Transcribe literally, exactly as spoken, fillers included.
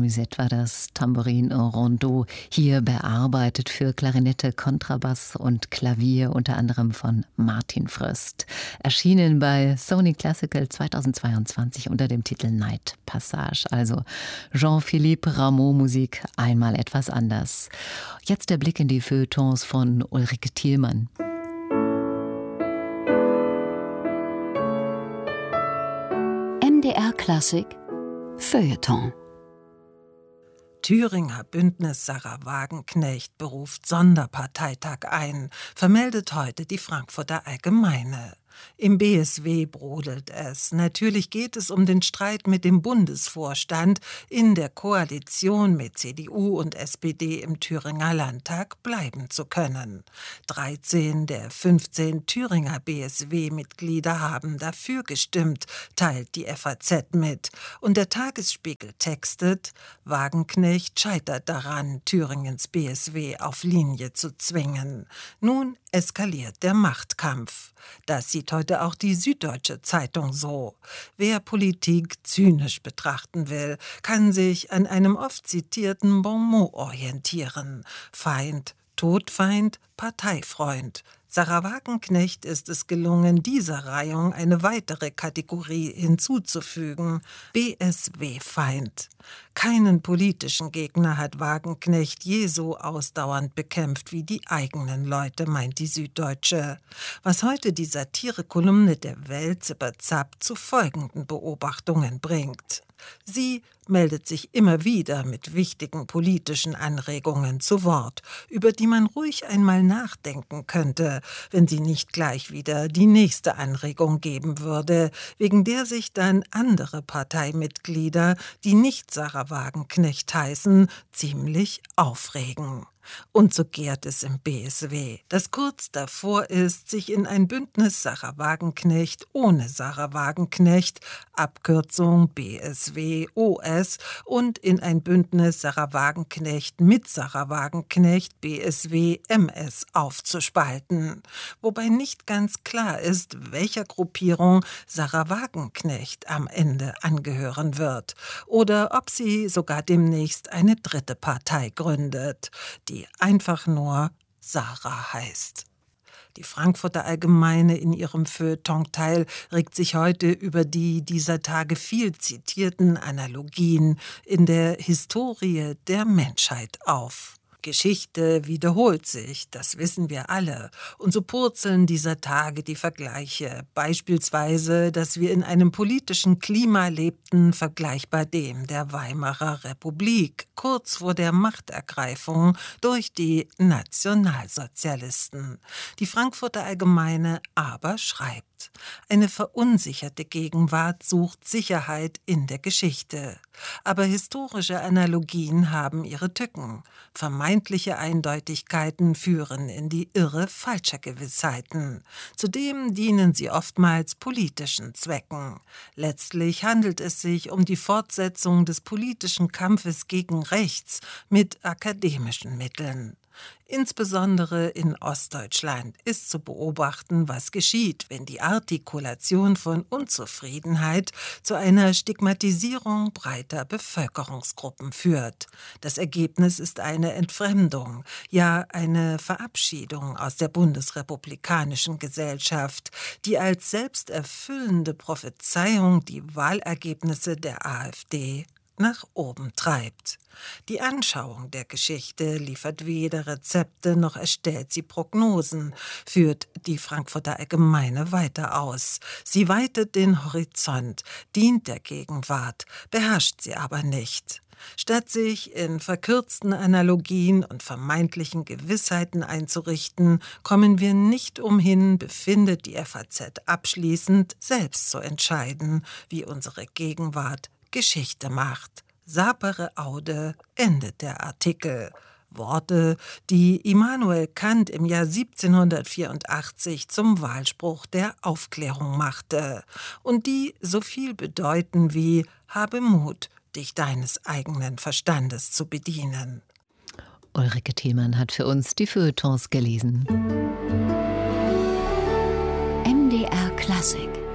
Musette war das Tambourin Rondeau, hier bearbeitet für Klarinette, Kontrabass und Klavier, unter anderem von Martin Fröst. Erschienen bei Sony Classical zweitausendzweiundzwanzig unter dem Titel Night Passage. Also Jean-Philippe Rameau Musik, einmal etwas anders. Jetzt der Blick in die Feuilletons von Ulrike Thielmann. M D R Klassik Feuilleton. Thüringer Bündnis Sarah Wagenknecht beruft Sonderparteitag ein, vermeldet heute die Frankfurter Allgemeine. Im B S W brodelt es. Natürlich geht es um den Streit mit dem Bundesvorstand. In der Koalition mit C D U und S P D im Thüringer Landtag bleiben zu können. dreizehn der fünfzehn Thüringer B S W-Mitglieder haben dafür gestimmt, teilt die F A Z mit. Und der Tagesspiegel textet: Wagenknecht scheitert daran, Thüringens B S W auf Linie zu zwingen. Nun eskaliert der Machtkampf. Das sieht heute auch die Süddeutsche Zeitung so. Wer Politik zynisch betrachten will, kann sich an einem oft zitierten Bonmot orientieren. Feind, Todfeind, Parteifreund. Sarah Wagenknecht ist es gelungen, dieser Reihung eine weitere Kategorie hinzuzufügen: B S W-Feind. Keinen politischen Gegner hat Wagenknecht je so ausdauernd bekämpft wie die eigenen Leute, meint die Süddeutsche. Was heute die Satirekolumne der Welt zipperzapp zu folgenden Beobachtungen bringt. Sie meldet sich immer wieder mit wichtigen politischen Anregungen zu Wort, über die man ruhig einmal nachdenken könnte, wenn sie nicht gleich wieder die nächste Anregung geben würde, wegen der sich dann andere Parteimitglieder, die nicht Sarah Wagenknecht heißen, ziemlich aufregen. Und so gärt es im B S W, das kurz davor ist, sich in ein Bündnis Sarah Wagenknecht ohne Sarah Wagenknecht, Abkürzung B S W O S, und in ein Bündnis Sarah Wagenknecht mit Sarah Wagenknecht, B S W M S, aufzuspalten. Wobei nicht ganz klar ist, welcher Gruppierung Sarah Wagenknecht am Ende angehören wird. Oder ob sie sogar demnächst eine dritte Partei gründet, die die einfach nur Sarah heißt. Die Frankfurter Allgemeine in ihrem Feuilleton-Teil regt sich heute über die dieser Tage viel zitierten Analogien in der Historie der Menschheit auf. Geschichte wiederholt sich, das wissen wir alle. Und so purzeln dieser Tage die Vergleiche. Beispielsweise, dass wir in einem politischen Klima lebten, vergleichbar dem der Weimarer Republik, kurz vor der Machtergreifung durch die Nationalsozialisten. Die Frankfurter Allgemeine aber schreibt: Eine verunsicherte Gegenwart sucht Sicherheit in der Geschichte. Aber historische Analogien haben ihre Tücken. Vermeintliche Eindeutigkeiten führen in die Irre falscher Gewissheiten. Zudem dienen sie oftmals politischen Zwecken. Letztlich handelt es sich um die Fortsetzung des politischen Kampfes gegen rechts mit akademischen Mitteln. Insbesondere in Ostdeutschland ist zu beobachten, was geschieht, wenn die Artikulation von Unzufriedenheit zu einer Stigmatisierung breiter Bevölkerungsgruppen führt. Das Ergebnis ist eine Entfremdung, ja eine Verabschiedung aus der bundesrepublikanischen Gesellschaft, die als selbsterfüllende Prophezeiung die Wahlergebnisse der AfD nach oben treibt. Die Anschauung der Geschichte liefert weder Rezepte noch erstellt sie Prognosen, führt die Frankfurter Allgemeine weiter aus. Sie weitet den Horizont, dient der Gegenwart, beherrscht sie aber nicht. Statt sich in verkürzten Analogien und vermeintlichen Gewissheiten einzurichten, kommen wir nicht umhin, befindet die F A Z abschließend, selbst zu entscheiden, wie unsere Gegenwart Geschichte macht. Sapere aude, endet der Artikel. Worte, die Immanuel Kant im Jahr siebzehnhundertvierundachtzig zum Wahlspruch der Aufklärung machte und die so viel bedeuten wie: Habe Mut, dich deines eigenen Verstandes zu bedienen. Ulrike Thielmann hat für uns die Feuilletons gelesen. M D R Klassik